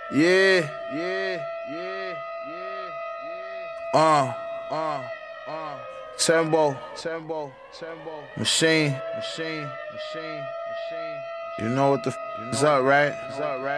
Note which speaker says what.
Speaker 1: Yeah. Tembo. Machine. You know what the is up, right?